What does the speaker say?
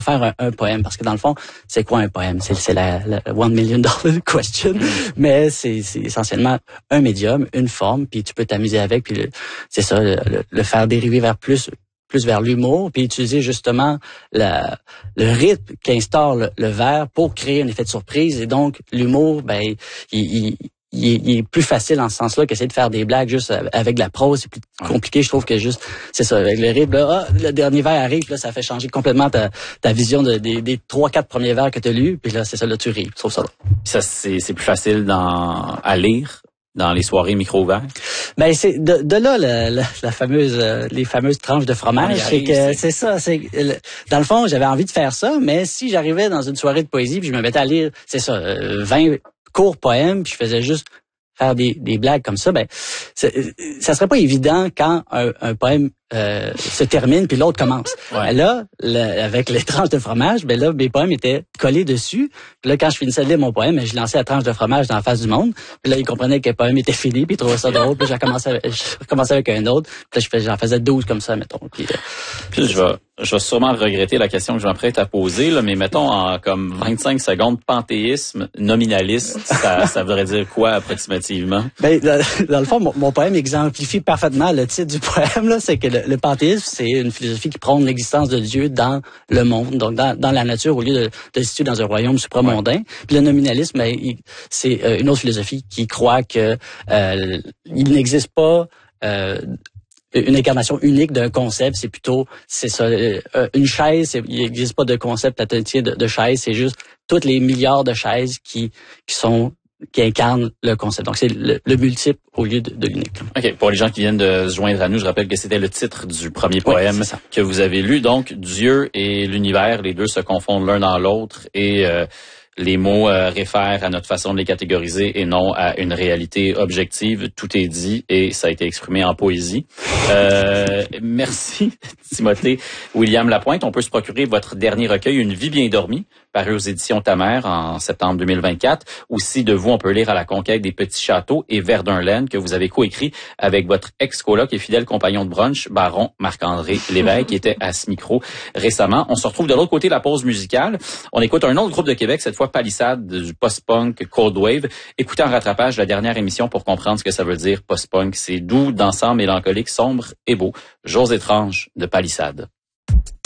faire un poème, parce que dans le fond, c'est quoi un poème? C'est la $1 million question, mais c'est essentiellement un médium, une forme, puis tu peux t'amuser avec, puis c'est ça, le faire dériver vers plus vers l'humour, puis utiliser justement le rythme qu'instaure le vers pour créer un effet de surprise. Et donc, l'humour, ben, il est plus facile en ce sens-là qu'essayer de faire des blagues juste avec de la prose. C'est plus compliqué, je trouve, que juste, c'est ça, avec le rythme, là, le dernier vers arrive, là, ça fait changer complètement ta vision des 3-4 premiers vers que tu as lus, puis là, c'est ça, là, tu ris. Je trouve ça. Ça, c'est plus facile à lire dans les soirées micro-ouvertes? Ben, c'est de là la fameuse, les fameuses tranches de fromage. C'est ça, dans le fond, j'avais envie de faire ça, mais si j'arrivais dans une soirée de poésie puis je me mettais à lire, c'est ça, 20 courts poèmes, puis je faisais juste faire des blagues comme ça, ben, ça serait pas évident quand un poème se termine puis l'autre commence. Ouais. Là, avec les tranches de fromage, ben là, mes poèmes étaient collés dessus. Puis là, quand je finissais de lire mon poème, je lançais la tranche de fromage dans la face du monde. Puis là, ils comprenaient que le poème était fini, puis ils trouvaient ça drôle. Puis j'ai recommencé avec un autre. Puis là, j'en faisais 12 comme ça, mettons. Puis je vais sûrement regretter la question que je m'apprête à poser, là, mais mettons en comme 25 secondes, panthéisme, nominaliste, ça voudrait dire quoi approximativement? Ben, dans le fond, mon poème exemplifie parfaitement le titre du poème, là, c'est que le panthéisme, c'est une philosophie qui prône l'existence de Dieu dans le monde, donc dans la nature, au lieu de se situer dans un royaume supramondain. Ouais. Puis le nominalisme, ben, c'est une autre philosophie qui croit que il n'existe pas une incarnation unique d'un concept. C'est plutôt, c'est ça, une chaise, il n'existe pas de concept atomique de chaise, c'est juste toutes les milliards de chaises qui incarnent le concept. Donc, c'est le multiple au lieu de l'unique. OK. Pour les gens qui viennent de se joindre à nous, je rappelle que c'était le titre du premier poème que vous avez lu. Donc, Dieu et l'univers, les deux se confondent l'un dans l'autre et les mots réfèrent à notre façon de les catégoriser et non à une réalité objective. Tout est dit et ça a été exprimé en poésie. Merci, Timothée William Lapointe. On peut se procurer votre dernier recueil, Une vie bien dormie, paru aux éditions Ta Mère en septembre 2024. Aussi, de vous, on peut lire À la conquête des petits châteaux et Verdun-Laine, que vous avez coécrit avec votre ex-coloc et fidèle compagnon de brunch, baron Marc-André Lévesque, qui était à ce micro récemment. On se retrouve de l'autre côté de la pause musicale. On écoute un autre groupe de Québec, cette fois Palissade, du post-punk Cold Wave. Écoutez en rattrapage la dernière émission pour comprendre ce que ça veut dire post-punk. C'est doux, dansant, mélancolique, sombre et beau. Jours étranges de Palissade.